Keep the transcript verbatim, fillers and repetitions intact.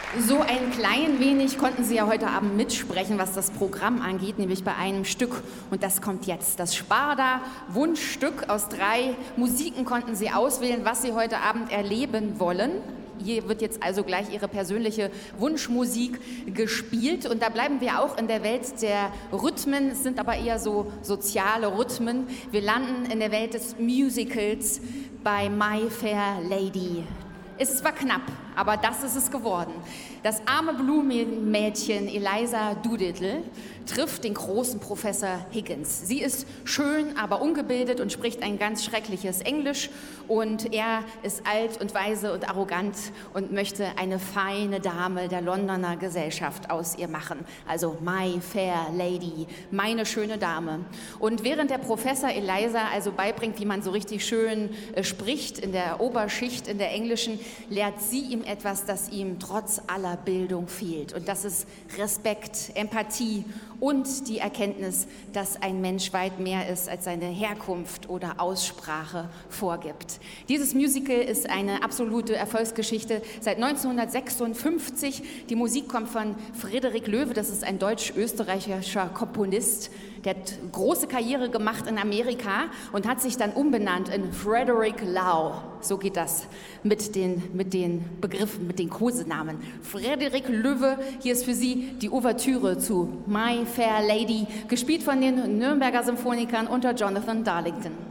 So ein klein wenig konnten Sie ja heute Abend mitsprechen, was das Programm angeht, nämlich bei einem Stück. Und das kommt jetzt. Das Sparda-Wunschstück. Aus drei Musiken konnten Sie auswählen, was Sie heute Abend erleben wollen. Hier wird jetzt also gleich Ihre persönliche Wunschmusik gespielt. Und da bleiben wir auch in der Welt der Rhythmen. Es sind aber eher so soziale Rhythmen. Wir landen in der Welt des Musicals bei My Fair Lady. Es war knapp, aber das ist es geworden. Das arme Blumenmädchen Eliza Doolittle trifft den großen Professor Higgins. Sie ist schön, aber ungebildet und spricht ein ganz schreckliches Englisch. Und er ist alt und weise und arrogant und möchte eine feine Dame der Londoner Gesellschaft aus ihr machen. Also My Fair Lady, meine schöne Dame. Und während der Professor Eliza also beibringt, wie man so richtig schön äh, spricht in der Oberschicht, in der englischen, lehrt sie ihm etwas, das ihm trotz aller Bildung fehlt. Und das ist Respekt, Empathie und die Erkenntnis, dass ein Mensch weit mehr ist, als seine Herkunft oder Aussprache vorgibt. Dieses Musical ist eine absolute Erfolgsgeschichte seit neunzehnhundertsechsundfünfzig. Die Musik kommt von Friederik Loewe, das ist ein deutsch-österreichischer Komponist. Der hat große Karriere gemacht in Amerika und hat sich dann umbenannt in Frederick Lau. So geht das mit den, mit den Begriffen, mit den Kosenamen. Friederik Loewe, hier ist für Sie die Ouvertüre zu My Fair Lady, gespielt von den Nürnberger Symphonikern unter Jonathan Darlington.